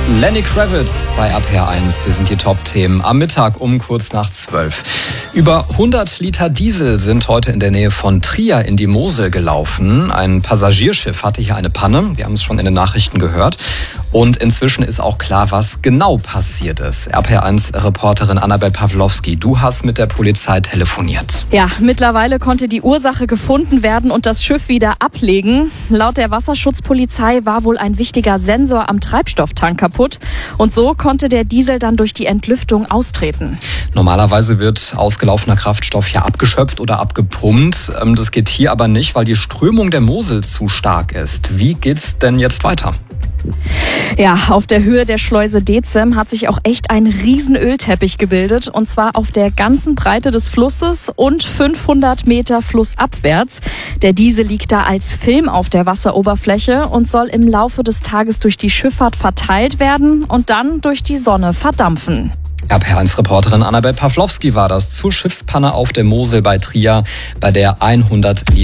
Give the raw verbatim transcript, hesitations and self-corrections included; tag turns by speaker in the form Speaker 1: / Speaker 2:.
Speaker 1: Lenny Kravitz bei R P R eins. Hier sind die Top-Themen am Mittag um kurz nach zwölf. Über hundert Liter Diesel sind heute in der Nähe von Trier in die Mosel gelaufen. Ein Passagierschiff hatte hier eine Panne. Wir haben es schon in den Nachrichten gehört. Und inzwischen ist auch klar, was genau passiert ist. R P R eins-Reporterin Annabel Pawlowski, du hast mit der Polizei telefoniert.
Speaker 2: Ja, mittlerweile konnte die Ursache gefunden werden und das Schiff wieder ablegen. Laut der Wasserschutzpolizei war wohl ein wichtiger Sensor am Treibstofftank kaputt. Und so konnte der Diesel dann durch die Entlüftung austreten.
Speaker 1: Normalerweise wird ausgelaufener Kraftstoff ja abgeschöpft oder abgepumpt. Das geht hier aber nicht, weil die Strömung der Mosel zu stark ist. Wie geht's denn jetzt weiter?
Speaker 2: Ja, auf der Höhe der Schleuse Dezem hat sich auch echt ein riesen Ölteppich gebildet. Und zwar auf der ganzen Breite des Flusses und fünfhundert Meter flussabwärts. Der Diesel liegt da als Film auf der Wasseroberfläche und soll im Laufe des Tages durch die Schifffahrt verteilt werden und dann durch die Sonne verdampfen.
Speaker 1: R P R eins-Reporterin Annabel Pawlowski war das zur Schiffspanne auf der Mosel bei Trier, bei der hundert Liter